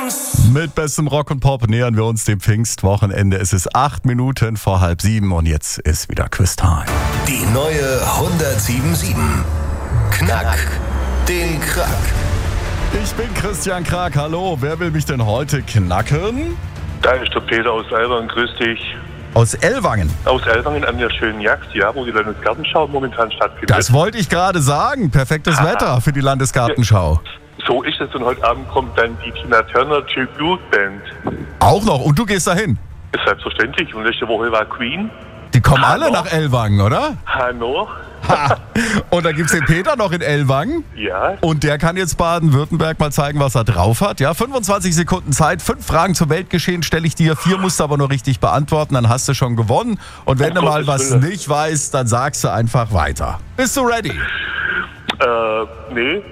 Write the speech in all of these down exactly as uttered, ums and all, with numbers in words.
Mit bestem Rock und Pop nähern wir uns dem Pfingstwochenende. Es ist acht Minuten vor halb sieben und jetzt ist wieder Quiz-Time. Die neue hundertsieben Komma sieben. Knack den Krack. Ich bin Christian Krack. Hallo, wer will mich denn heute knacken? Da ist der Peter aus Elwangen, grüß dich. Aus Ellwangen. Aus Elwangen an der schönen Jagd, ja, wo die Landesgartenschau momentan stattfindet. Das wollte ich gerade sagen. Perfektes Aha. Wetter für die Landesgartenschau. So ist es und heute Abend kommt dann die Tina Turner Tribute Band. Auch noch. Und du gehst dahin? Ist selbstverständlich. Und letzte Woche war Queen. Die kommen Hanno. alle nach Ellwangen, oder? Hanno. Ha. Und da gibt's den Peter noch in Ellwangen. Ja. Und der kann jetzt Baden-Württemberg mal zeigen, was er drauf hat. Ja, fünfundzwanzig Sekunden Zeit, fünf Fragen zum Weltgeschehen stelle ich dir. Vier musst du aber nur richtig beantworten, dann hast du schon gewonnen. Und wenn Oh du mal Gottes was Willen. nicht weißt, dann sagst du einfach weiter. Bist du ready? Äh, nee.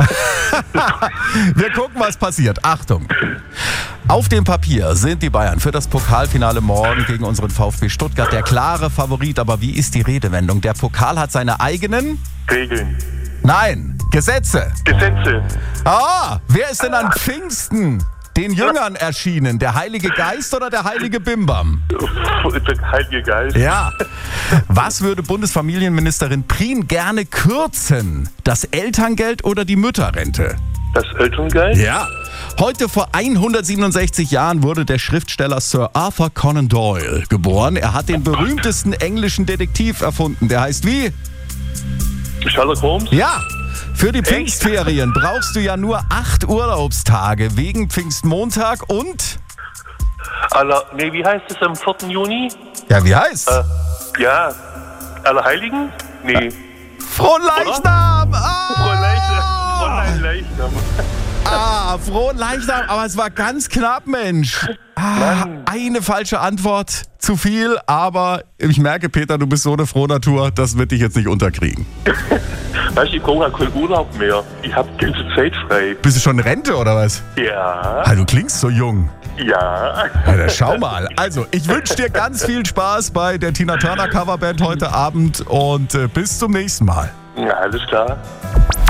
Wir gucken, was passiert. Achtung. Auf dem Papier sind die Bayern für das Pokalfinale morgen gegen unseren VfB Stuttgart der klare Favorit. Aber wie ist die Redewendung? Der Pokal hat seine eigenen... Regeln. Nein, Gesetze. Gesetze. Ah, wer ist denn an Pfingsten den Jüngern erschienen? Der Heilige Geist oder der Heilige Bimbam? Der Heilige Geist. Ja. Was würde Bundesfamilienministerin Prien gerne kürzen? Das Elterngeld oder die Mütterrente? Das Elterngeld. Ja. Heute vor hundertsiebenundsechzig Jahren wurde der Schriftsteller Sir Arthur Conan Doyle geboren. Er hat den berühmtesten englischen Detektiv erfunden. Der heißt wie? Sherlock Holmes. Ja. Für die Pfingstferien brauchst du ja nur acht Urlaubstage wegen Pfingstmontag und... Aller, nee, wie heißt es am vierten Juni? Ja, wie heißt's? Äh, ja. Allerheiligen? Nee. Frohen Leichnam! Frohen Leichnam. Frohen Leichnam. Ah, frohen Leichnam, aber es war ganz knapp, Mensch. Ah, eine falsche Antwort, zu viel, aber ich merke, Peter, du bist so eine Frohnatur, das wird dich jetzt nicht unterkriegen. Weißt du, ich brauche keinen Urlaub mehr. Ich habe ganze Zeit frei. Bist du schon in Rente oder was? Ja. Ah, du klingst so jung. Ja. Ja, dann schau mal. Also, ich wünsche dir ganz viel Spaß bei der Tina Turner Coverband heute Abend und äh, bis zum nächsten Mal. Ja, alles klar.